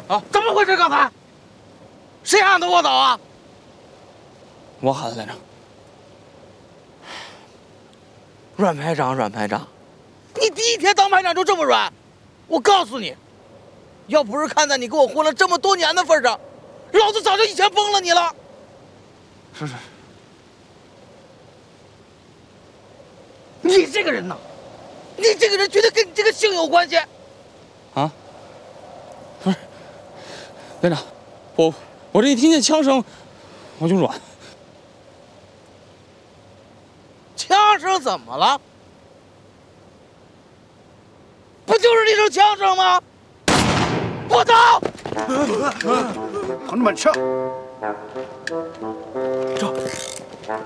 啊，怎么回事？刚才谁喊的我走啊？ 我喊的来着。 阮排长，阮排长，你第一天当排长就这么软？我告诉你，要不是看在你给我混了这么多年的份上，老子早就一拳崩了你了。 是。 你这个人呐，你这个人绝对跟你这个姓有关系。 啊？不是，连长，我这一听见枪声，我就软。 枪声怎么了？不就是那声枪声吗？不走！ 同志们撤！ 撤！